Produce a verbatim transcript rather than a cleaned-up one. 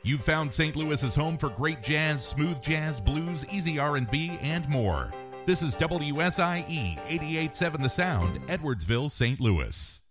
You've found Saint Louis's home for great jazz, smooth jazz, blues, easy R and B, and more. This is W S I E eighty-eight point seven The Sound, Edwardsville, Saint Louis.